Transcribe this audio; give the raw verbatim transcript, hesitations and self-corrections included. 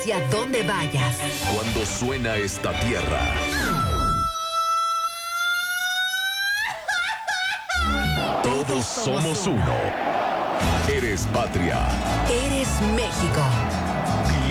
Hacia donde vayas. Cuando suena esta tierra, todos somos uno. Eres patria. Eres México.